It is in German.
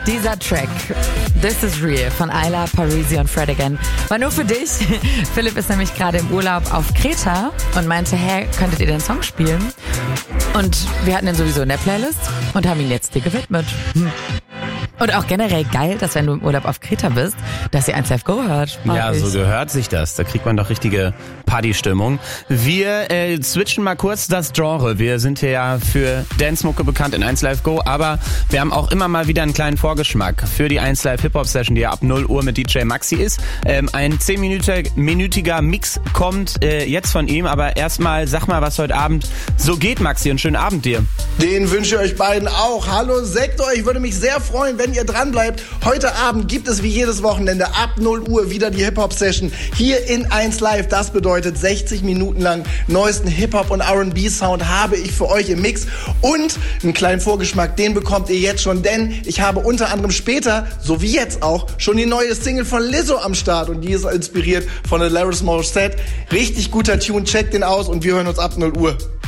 Dieser Track, This Is Real von Ayla, Parisi und Fred Again, war nur für dich. Philipp ist nämlich gerade im Urlaub auf Kreta und meinte, hey, könntet ihr den Song spielen? Und wir hatten ihn sowieso in der Playlist und haben ihn jetzt dir gewidmet. Und auch generell geil, dass wenn du im Urlaub auf Kreta bist, dass ihr 1Live Go hört. Ja, so gehört sich das. Da kriegt man doch richtige Partystimmung. Wir switchen mal kurz das Genre. Wir sind hier ja für Dance-Mucke bekannt in 1Live Go, aber wir haben auch immer mal wieder einen kleinen Vorgeschmack für die 1Live Hip-Hop-Session, die ja ab 0 Uhr mit DJ Maxi ist. Ein 10-minütiger Mix kommt jetzt von ihm, aber erstmal sag mal, was heute Abend so geht, Maxi, und schönen Abend dir. Den wünsche ich euch beiden auch. Hallo Sektor, ich würde mich sehr freuen, wenn ihr dran bleibt. Heute Abend gibt es wie jedes Wochenende ab 0 Uhr wieder die Hip-Hop-Session hier in 1Live. Das bedeutet 60 Minuten lang neuesten Hip-Hop und R&B-Sound habe ich für euch im Mix. Und einen kleinen Vorgeschmack, den bekommt ihr jetzt schon, denn ich habe unter anderem später, so wie jetzt auch, schon die neue Single von Lizzo am Start und die ist inspiriert von Alanis Morissette. Richtig guter Tune, checkt den aus und wir hören uns ab 0 Uhr.